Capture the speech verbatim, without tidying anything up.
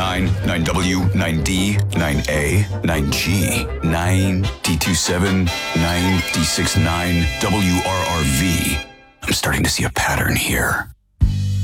nine, nine W, nine D, nine A, nine G, nine D twenty-seven, nine D sixty-nine, W R R V. I'm starting to see a pattern here.